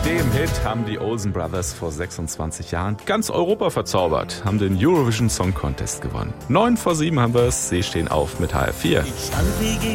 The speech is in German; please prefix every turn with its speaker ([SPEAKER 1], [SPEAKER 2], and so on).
[SPEAKER 1] dem Hit haben die Olsen Brothers vor 26 Jahren ganz Europa verzaubert, haben den Eurovision Song Contest gewonnen. 9 vor 7 haben wir es, sie stehen auf mit HR4.